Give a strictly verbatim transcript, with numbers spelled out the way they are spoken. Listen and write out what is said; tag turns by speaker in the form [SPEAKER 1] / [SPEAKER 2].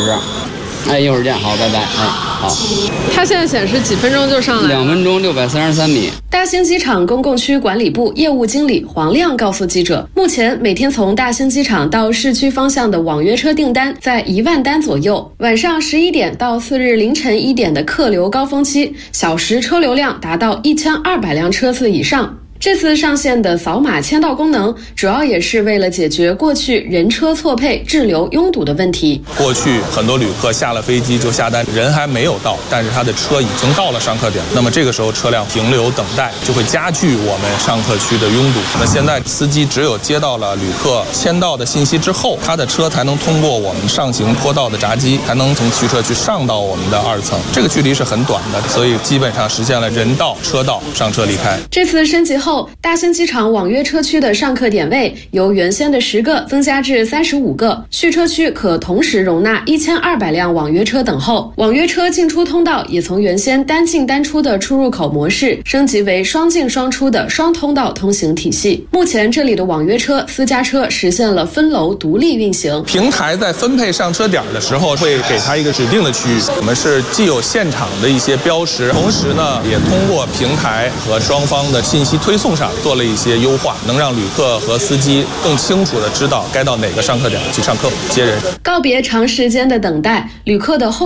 [SPEAKER 1] 时。哎，一会儿见，好，拜拜。哎，好。
[SPEAKER 2] 它现在显示几分钟就上来了？
[SPEAKER 1] 两分钟六百三十三米。
[SPEAKER 3] 大兴机场公共区管理部业务经理黄亮告诉记者，目前每天从大兴机场到市区方向的网约车订单在一万单左右，晚上十一点到次日凌晨一点的客流高峰期，小时车流量达到一千二百辆车次以上。这次上线的扫码签到功能，主要也是为了解决过去人车错配、滞留拥堵的问题。
[SPEAKER 4] 过去很多旅客下了飞机就下单，人还没有到，但是他的车已经到了上客点，那么这个时候车辆停留等待，就会加剧我们上客区的拥堵。那现在司机只有接到了旅客签到的信息之后，他的车才能通过我们上行坡道的闸机，才能从驱车区上到我们的二层。这个距离是很短的，所以基本上实现了人到车到，上车离开。
[SPEAKER 3] 这次升级后，大兴机场网约车区的上客点位由原先的十个增加至三十五个，续车区可同时容纳一千二百辆网约车等候。网约车进出通道也从原先单进单出的出入口模式升级为双进双出的双通道通行体系。目前这里的网约车、私家车实现了分楼独立运行。
[SPEAKER 4] 平台在分配上车点的时候，会给它一个指定的区域。我们是既有现场的一些标识，同时呢，也通过平台和双方的信息推送上做了一些优化，能让旅客和司机更清楚地知道该到哪个上客点去上客接人。
[SPEAKER 3] 告别长时间的等待，旅客的后